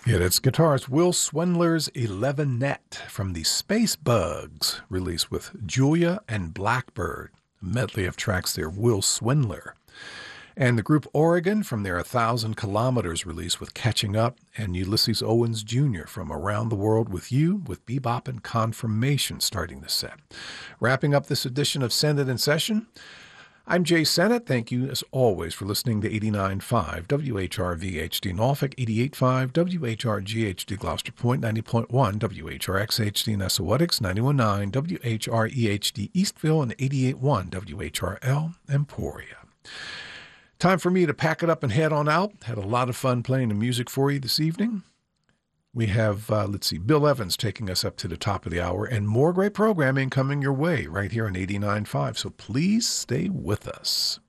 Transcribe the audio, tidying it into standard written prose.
Yeah, that's guitarist Will Swindler's 11 Net from the Space Bugs release with Julia and Blackbird. A medley of tracks there, Will Swindler. And the group Oregon from their 1,000 Kilometers release with Catching Up, and Ulysses Owens Jr. from Around the World with You with Bebop and Confirmation starting the set. Wrapping up this edition of Send It in Session, I'm Jay Sennett. Thank you, as always, for listening to 89.5 WHRV-HD Norfolk, 88.5 WHRG-HD Gloucester Point, 90.1 WHRX-HD Nessawatix, 91.9 WHRE-HD Eastville, and 88.1 WHRL Emporia. Time for me to pack it up and head on out. Had a lot of fun playing the music for you this evening. We have, Bill Evans taking us up to the top of the hour and more great programming coming your way right here on 89.5. So please stay with us.